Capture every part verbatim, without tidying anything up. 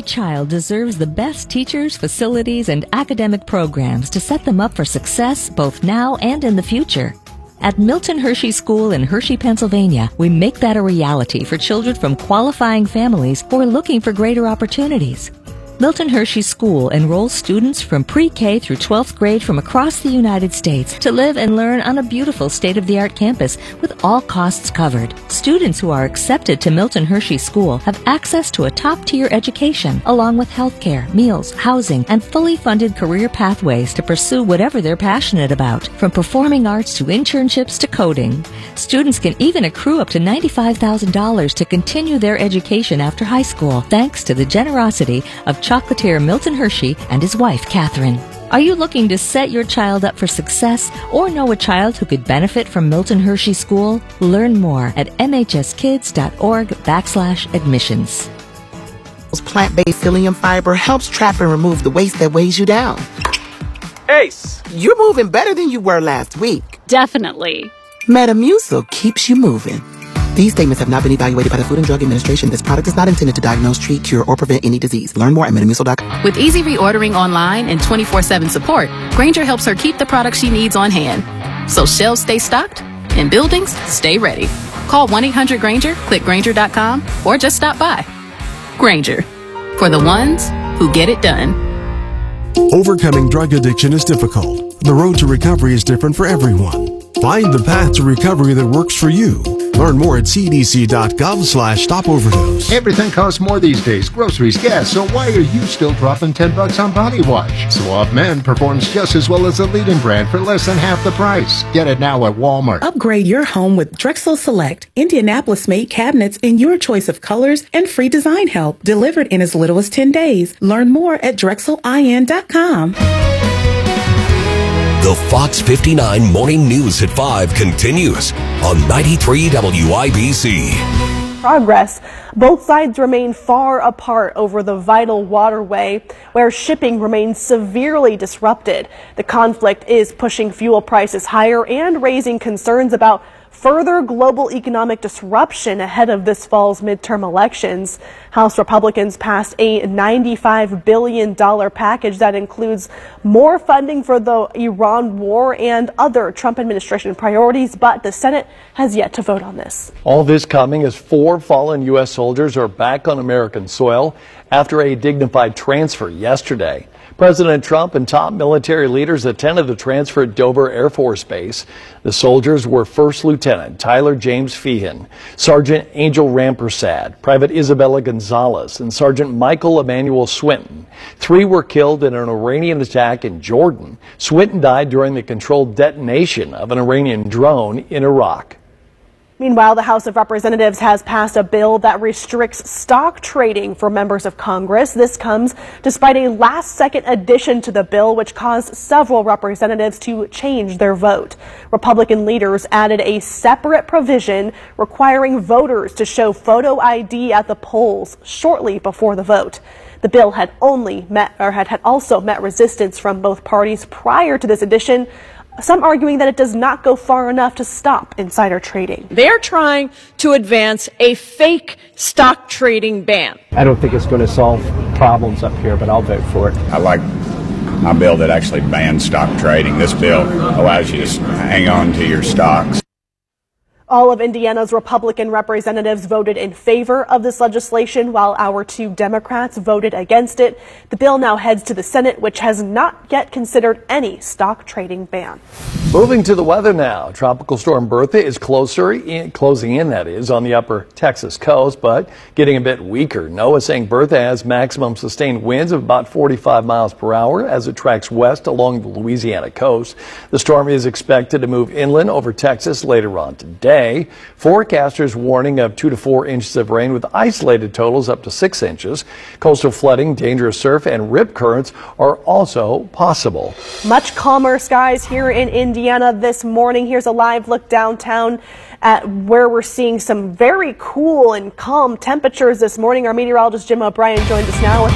child deserves the best teachers, facilities, and academic programs to set them up for success both now and in the future. At Milton Hershey School in Hershey, Pennsylvania, we make that a reality for children from qualifying families who are looking for greater opportunities. Milton Hershey School enrolls students from pre-K through twelfth grade from across the United States to live and learn on a beautiful state-of-the-art campus with all costs covered. Students who are accepted to Milton Hershey School have access to a top-tier education, along with health care, meals, housing, and fully funded career pathways to pursue whatever they're passionate about, from performing arts to internships to coding. Students can even accrue up to ninety-five thousand dollars to continue their education after high school, thanks to the generosity of chocolatier Milton Hershey and his wife, Catherine. Are you looking to set your child up for success or know a child who could benefit from Milton Hershey School? Learn more at mhskids.org backslash admissions. Plant-based psyllium fiber helps trap and remove the waste that weighs you down. Ace! You're moving better than you were last week. Definitely. Metamucil keeps you moving. These statements have not been evaluated by the Food and Drug Administration. This product is not intended to diagnose, treat, cure, or prevent any disease. Learn more at metamucil dot com. With easy reordering online and twenty-four seven support, Grainger helps her keep the products she needs on hand. So shelves stay stocked and buildings stay ready. Call one eight hundred Grainger, click Grainger dot com, or just stop by. Grainger, for the ones who get it done. Overcoming drug addiction is difficult. The road to recovery is different for everyone. Find the path to recovery that works for you. Learn more at c d c dot gov slash stop overdose. Everything costs more these days. Groceries, gas. So why are you still dropping ten bucks on body wash? Suave Men performs just as well as the leading brand for less than half the price. Get it now at Walmart. Upgrade your home with Drexel Select, Indianapolis-made cabinets in your choice of colors and free design help. Delivered in as little as ten days. Learn more at drexel i n dot com. The Fox fifty-nine Morning News at five continues on ninety-three W I B C. Progress. Both sides remain far apart over the vital waterway, where shipping remains severely disrupted. The conflict is pushing fuel prices higher and raising concerns about further global economic disruption ahead of this fall's midterm elections. House Republicans passed a ninety-five billion dollars package that includes more funding for the Iran war and other Trump administration priorities, but the Senate has yet to vote on this. All this coming as four fallen U S soldiers are back on American soil after a dignified transfer yesterday. President Trump and top military leaders attended the transfer at Dover Air Force Base. The soldiers were First Lieutenant Tyler James Feehan, Sergeant Angel Rampersad, Private Isabella Gonzalez, and Sergeant Michael Emmanuel Swinton. Three were killed in an Iranian attack in Jordan. Swinton died during the controlled detonation of an Iranian drone in Iraq. Meanwhile, the House of Representatives has passed a bill that restricts stock trading for members of Congress. This comes despite a last-second addition to the bill, which caused several representatives to change their vote. Republican leaders added a separate provision requiring voters to show photo I D at the polls shortly before the vote. The bill had only met or had, had also met resistance from both parties prior to this addition, some arguing that it does not go far enough to stop insider trading. They're trying to advance a fake stock trading ban. I don't think it's going to solve problems up here, but I'll vote for it. I like a bill that actually bans stock trading. This bill allows you to hang on to your stocks. All of Indiana's Republican representatives voted in favor of this legislation, while our two Democrats voted against it. The bill now heads to the Senate, which has not yet considered any stock trading ban. Moving to the weather now. Tropical storm Bertha is closer in, closing in, that is, on the upper Texas coast, but getting a bit weaker. NOAA saying Bertha has maximum sustained winds of about forty-five miles per hour as it tracks west along the Louisiana coast. The storm is expected to move inland over Texas later on today. Forecasters warning of two to four inches of rain with isolated totals up to six inches. Coastal flooding, dangerous surf, and rip currents are also possible. Much calmer skies here in Indiana this morning. Here's a live look downtown at where we're seeing some very cool and calm temperatures this morning. Our meteorologist Jim O'Brien joins us now with a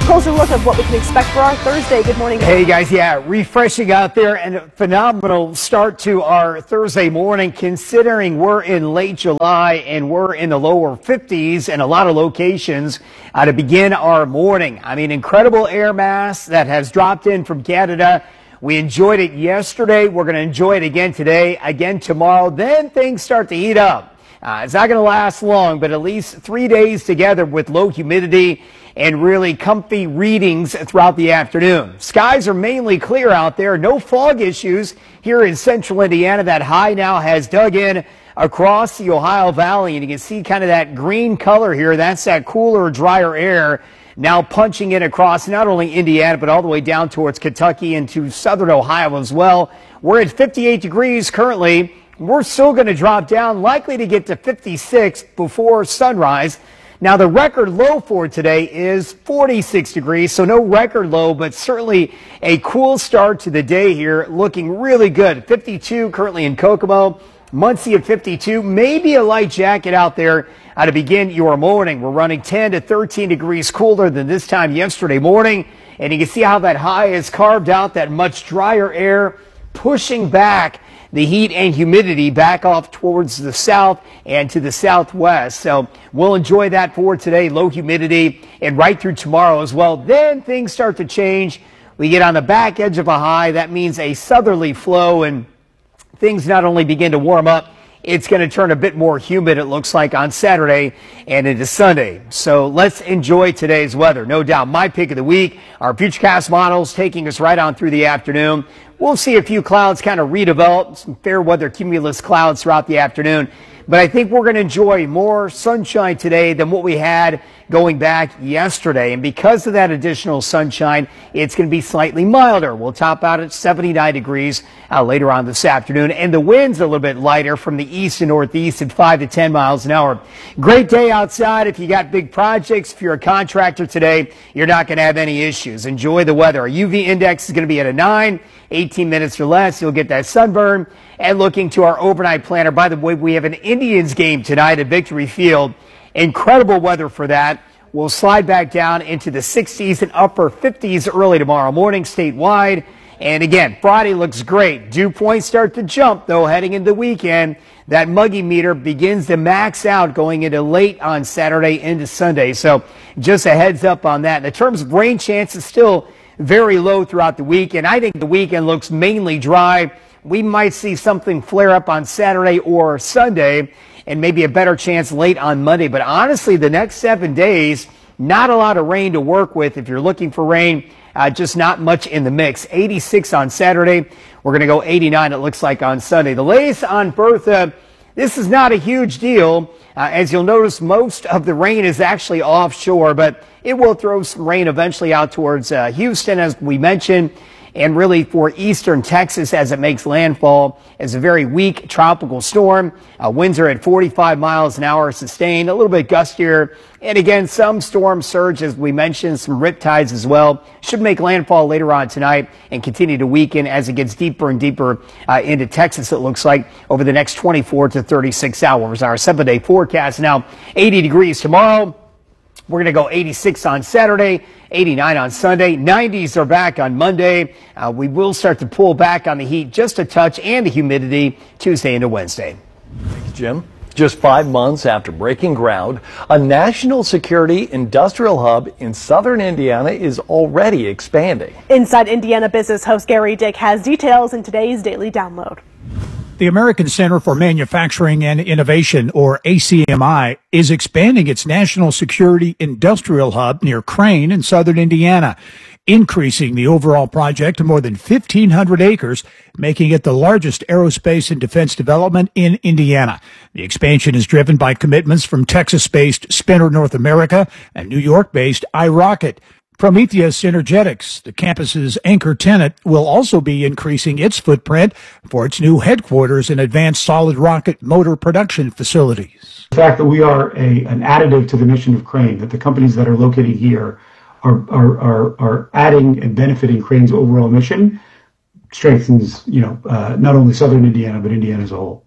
Closer look of what we can expect for our Thursday. Good morning. Hey guys, yeah, refreshing out there and a phenomenal start to our Thursday morning considering we're in late July and we're in the lower fifties in a lot of locations uh, to begin our morning. I mean, incredible air mass that has dropped in from Canada. We enjoyed it yesterday. We're going to enjoy it again today, again tomorrow. Then things start to heat up. Uh, it's not going to last long, but at least three days together with low humidity and really comfy readings throughout the afternoon. Skies are mainly clear out there. No fog issues here in central Indiana. That high now has dug in across the Ohio Valley, and you can see kind of that green color here. That's that cooler, drier air now punching in across not only Indiana, but all the way down towards Kentucky and to southern Ohio as well. We're at fifty-eight degrees currently. We're still going to drop down, likely to get to fifty-six before sunrise. Now, the record low for today is forty-six degrees, so no record low, but certainly a cool start to the day here, looking really good. fifty-two currently in Kokomo, Muncie at fifty-two, maybe a light jacket out there uh, to begin your morning. We're running ten to thirteen degrees cooler than this time yesterday morning, and you can see how that high is carved out, that much drier air pushing back the heat and humidity back off towards the south and to the southwest. So we'll enjoy that for today, low humidity, and right through tomorrow as well. Then things start to change. We get on the back edge of a high. That means a southerly flow, and things not only begin to warm up, it's going to turn a bit more humid, it looks like, on Saturday and into Sunday. So let's enjoy today's weather. No doubt my pick of the week, our Futurecast models taking us right on through the afternoon. We'll see a few clouds kind of redevelop, some fair weather cumulus clouds throughout the afternoon. But I think we're going to enjoy more sunshine today than what we had going back yesterday. And because of that additional sunshine, it's going to be slightly milder. We'll top out at seventy-nine degrees uh, later on this afternoon. And the wind's a little bit lighter from the east and northeast at five to ten miles an hour. Great day outside. If you got big projects, if you're a contractor today, you're not going to have any issues. Enjoy the weather. Our U V index is going to be at a nine, eighteen minutes or less. You'll get that sunburn. And looking to our overnight planner, by the way, we have an Indians game tonight at Victory Field. Incredible weather for that. We'll slide back down into the sixties and upper fifties early tomorrow morning statewide. And again, Friday looks great. Dew points start to jump, though, heading into the weekend. That muggy meter begins to max out going into late on Saturday into Sunday. So just a heads up on that. In terms of rain chances, still very low throughout the week. And I think the weekend looks mainly dry. We might see something flare up on Saturday or Sunday and maybe a better chance late on Monday. But honestly, the next seven days, not a lot of rain to work with. If you're looking for rain, uh, just not much in the mix. eighty-six on Saturday. We're going to go eighty-nine, it looks like, on Sunday. The latest on Bertha, this is not a huge deal. Uh, as you'll notice, most of the rain is actually offshore, but it will throw some rain eventually out towards uh, Houston, as we mentioned. And really for eastern Texas as it makes landfall as a very weak tropical storm. Uh, winds are at forty-five miles an hour sustained, a little bit gustier. And again, some storm surge, as we mentioned, some riptides as well. Should make landfall later on tonight and continue to weaken as it gets deeper and deeper uh, into Texas, it looks like, over the next twenty-four to thirty-six hours. Our seven-day forecast now, eighty degrees tomorrow. We're going to go eighty-six on Saturday, eighty-nine on Sunday. nineties are back on Monday. Uh, we will start to pull back on the heat just a touch and the humidity Tuesday into Wednesday. Thanks, Jim. Just five months after breaking ground, a national security industrial hub in southern Indiana is already expanding. Inside Indiana Business host Gary Dick has details in today's Daily Download. The American Center for Manufacturing and Innovation, or A C M I, is expanding its national security industrial hub near Crane in southern Indiana, increasing the overall project to more than fifteen hundred acres, making it the largest aerospace and defense development in Indiana. The expansion is driven by commitments from Texas-based Spinner North America and New York-based iRocket. Prometheus Energetics, the campus's anchor tenant, will also be increasing its footprint for its new headquarters and advanced solid rocket motor production facilities. The fact that we are a, an additive to the mission of Crane, that the companies that are located here are, are, are, are adding and benefiting Crane's overall mission, strengthens, you know, uh, not only southern Indiana, but Indiana as a whole.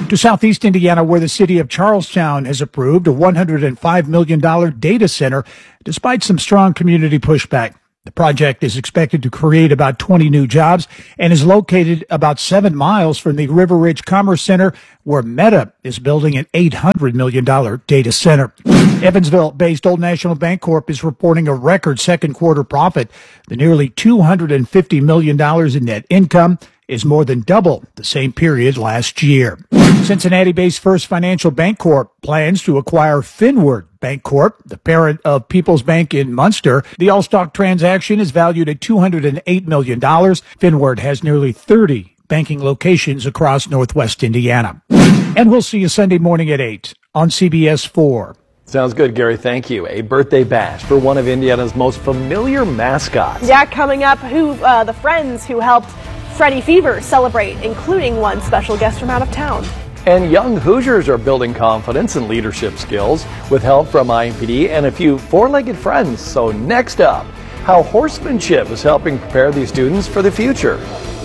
To Southeast Indiana, where the city of Charlestown has approved a one hundred five million dollars data center, despite some strong community pushback. The project is expected to create about twenty new jobs and is located about seven miles from the River Ridge Commerce Center, where Meta is building an eight hundred million dollars data center. Evansville-based Old National Bancorp is reporting a record second quarter profit. The nearly two hundred fifty million dollars in net income is more than double the same period last year. Cincinnati-based First Financial Bancorp plans to acquire Finward Bancorp, the parent of People's Bank in Munster. The all-stock transaction is valued at two hundred eight million dollars. Finward has nearly thirty banking locations across Northwest Indiana. And we'll see you Sunday morning at eight on C B S four. Sounds good, Gary. Thank you. A birthday bash for one of Indiana's most familiar mascots. Yeah, coming up, who uh, the friends who helped Freddie Fever celebrate, including one special guest from out of town. And young Hoosiers are building confidence and leadership skills with help from I M P D and a few four-legged friends. So next up, how horsemanship is helping prepare these students for the future.